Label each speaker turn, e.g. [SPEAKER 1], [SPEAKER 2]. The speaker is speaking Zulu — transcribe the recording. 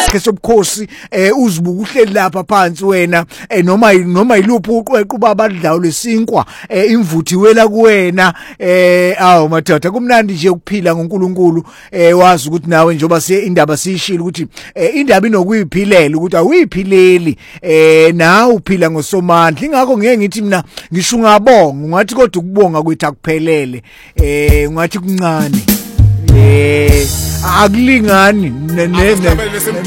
[SPEAKER 1] isikhe sobukhosi uzibuka uhleli lapha phansi wena noma iluphi uqweqe babadlayo lesinkwa imvuthi wela kuwena awu madoda kumnandi nje ukuphila ngoNkulunkulu wazi ukuthi nawe njoba indaba siyishilo ukuthi indaba inokuyiphilela ukuthi awuyiphileli nawe uphila ngosomandla ingakho ngeke ngithi mina ngisho ungabonga ungathi kodwa ukubonga kwethu akuphelele ungathi kuncane akulingani